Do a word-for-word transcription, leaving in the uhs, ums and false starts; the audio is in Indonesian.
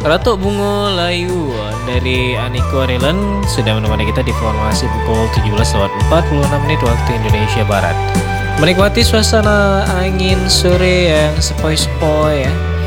Ratu Bungo Layu dari Aniko Relen sudah menemani kita di formasi pukul tujuh belas lewat empat puluh enam menit waktu Indonesia Barat. Menikmati suasana angin sore yang sepoi-sepoi ya.